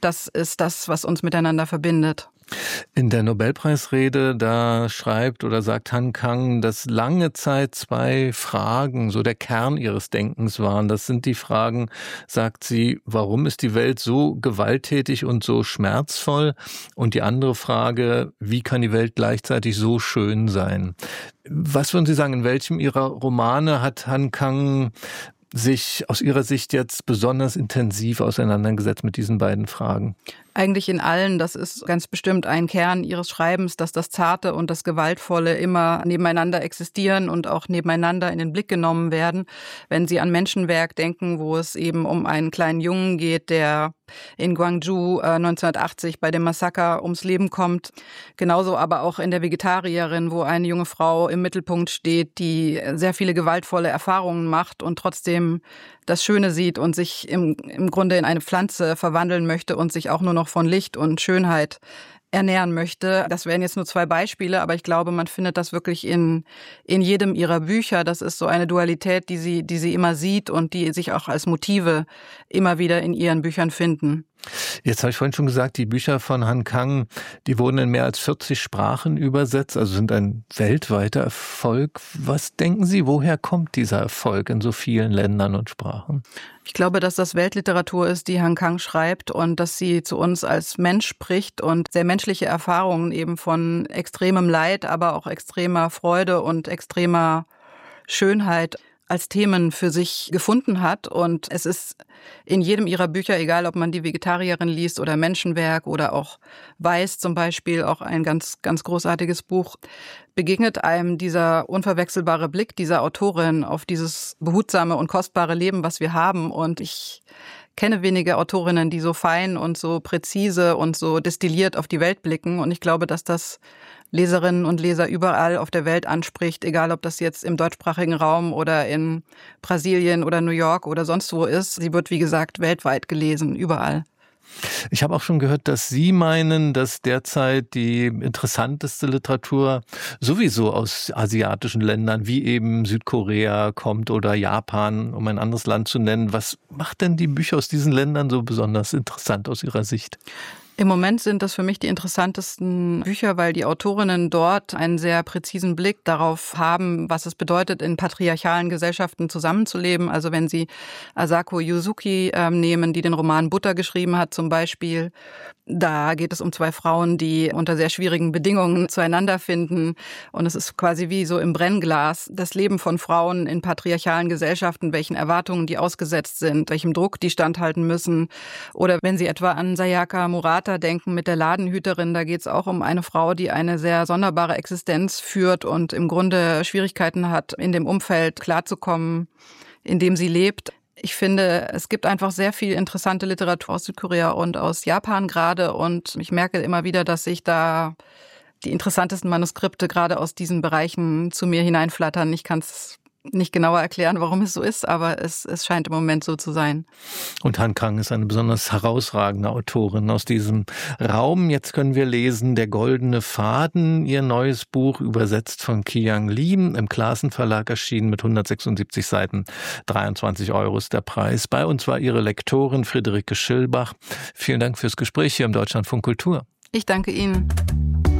das ist das, was uns miteinander verbindet. In der Nobelpreisrede, da schreibt oder sagt Han Kang, dass lange Zeit 2 Fragen so der Kern ihres Denkens waren. Das sind die Fragen, sagt sie, warum ist die Welt so gewalttätig und so schmerzvoll? Und die andere Frage, wie kann die Welt gleichzeitig so schön sein? Was würden Sie sagen, in welchem Ihrer Romane hat Han Kang sich aus Ihrer Sicht jetzt besonders intensiv auseinandergesetzt mit diesen beiden Fragen? Eigentlich in allen, das ist ganz bestimmt ein Kern ihres Schreibens, dass das Zarte und das Gewaltvolle immer nebeneinander existieren und auch nebeneinander in den Blick genommen werden. Wenn Sie an Menschenwerk denken, wo es eben um einen kleinen Jungen geht, der in Gwangju 1980 bei dem Massaker ums Leben kommt. Genauso aber auch in der Vegetarierin, wo eine junge Frau im Mittelpunkt steht, die sehr viele gewaltvolle Erfahrungen macht und trotzdem das Schöne sieht und sich im Grunde in eine Pflanze verwandeln möchte und sich auch nur noch von Licht und Schönheit ernähren möchte. Das wären jetzt nur 2 Beispiele, aber ich glaube, man findet das wirklich in jedem ihrer Bücher. Das ist so eine Dualität, die sie immer sieht und die sich auch als Motive immer wieder in ihren Büchern finden. Jetzt habe ich vorhin schon gesagt, die Bücher von Han Kang, die wurden in mehr als 40 Sprachen übersetzt, also sind ein weltweiter Erfolg. Was denken Sie, woher kommt dieser Erfolg in so vielen Ländern und Sprachen? Ich glaube, dass das Weltliteratur ist, die Han Kang schreibt und dass sie zu uns als Mensch spricht und sehr menschliche Erfahrungen eben von extremem Leid, aber auch extremer Freude und extremer Schönheit als Themen für sich gefunden hat. Und es ist in jedem ihrer Bücher, egal ob man die Vegetarierin liest oder Menschenwerk oder auch Weiß zum Beispiel, auch ein ganz, ganz großartiges Buch, begegnet einem dieser unverwechselbare Blick dieser Autorin auf dieses behutsame und kostbare Leben, was wir haben. Und ich kenne wenige Autorinnen, die so fein und so präzise und so destilliert auf die Welt blicken. Und ich glaube, dass das Leserinnen und Leser überall auf der Welt anspricht, egal ob das jetzt im deutschsprachigen Raum oder in Brasilien oder New York oder sonst wo ist. Sie wird, wie gesagt, weltweit gelesen, überall. Ich habe auch schon gehört, dass Sie meinen, dass derzeit die interessanteste Literatur sowieso aus asiatischen Ländern wie eben Südkorea kommt oder Japan, um ein anderes Land zu nennen. Was macht denn die Bücher aus diesen Ländern so besonders interessant aus Ihrer Sicht? Im Moment sind das für mich die interessantesten Bücher, weil die Autorinnen dort einen sehr präzisen Blick darauf haben, was es bedeutet, in patriarchalen Gesellschaften zusammenzuleben. Also wenn Sie Asako Yuzuki nehmen, die den Roman Butter geschrieben hat zum Beispiel, da geht es um 2 Frauen, die unter sehr schwierigen Bedingungen zueinander finden. Und es ist quasi wie so im Brennglas das Leben von Frauen in patriarchalen Gesellschaften, welchen Erwartungen die ausgesetzt sind, welchem Druck die standhalten müssen. Oder wenn Sie etwa an Sayaka Murata denken mit der Ladenhüterin, da geht es auch um eine Frau, die eine sehr sonderbare Existenz führt und im Grunde Schwierigkeiten hat, in dem Umfeld klarzukommen, in dem sie lebt. Ich finde, es gibt einfach sehr viel interessante Literatur aus Südkorea und aus Japan gerade und ich merke immer wieder, dass sich da die interessantesten Manuskripte gerade aus diesen Bereichen zu mir hineinflattern. Ich kann es nicht genauer erklären, warum es so ist, aber es scheint im Moment so zu sein. Und Han Kang ist eine besonders herausragende Autorin aus diesem Raum. Jetzt können wir lesen Der goldene Faden, ihr neues Buch, übersetzt von Qiyang Li, im Classen Verlag erschienen mit 176 Seiten. 23 € ist der Preis. Bei uns war ihre Lektorin Friederike Schillbach. Vielen Dank fürs Gespräch hier im Deutschlandfunk Kultur. Ich danke Ihnen.